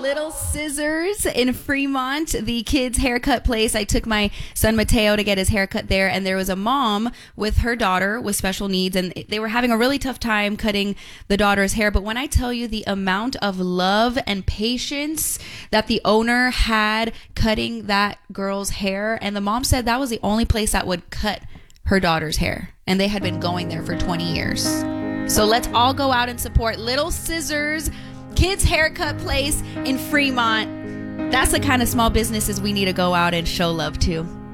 Little Scissors in Fremont, the kids' haircut place. I took my son Mateo to get his haircut there, and there was a mom with her daughter with special needs, and they were having a really tough time cutting the daughter's hair. But when I tell you the amount of love and patience that the owner had cutting that girl's hair, and the mom said that was the only place that would cut her daughter's hair, and they had been going there for 20 years. So let's all go out and support Little Scissors kids haircut place in Fremont. That's the kind of small businesses we need to go out and show love to.